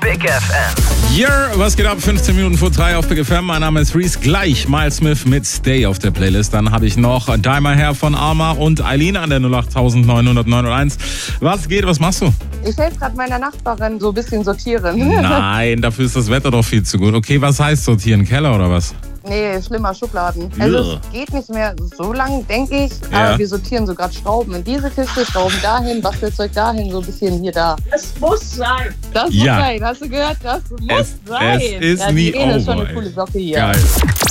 Big FM. Yeah, was geht ab? 15 Minuten vor 3 auf Big FM. Mein Name ist Reese. Gleich Miles Smith mit Stay auf der Playlist. Dann habe ich noch Dye My Hair von Alma und Eileen an der 08900 Was geht? Was machst du? Ich helfe gerade meiner Nachbarin so ein bisschen sortieren. Nein, dafür ist das Wetter doch viel zu gut. Okay, was heißt sortieren? Keller oder was? Nee, schlimmer, Schubladen. Also es geht nicht mehr so lang, denke ich. Ja. Aber wir sortieren so gerade Schrauben in diese Kiste, Schrauben dahin, Bastelzeug dahin, so ein bisschen hier da. Es muss sein. Das muss sein, hast du gehört? Das muss sein. Es ist ja, nie die Irene ist schon over, eine coole Socke hier. Geil.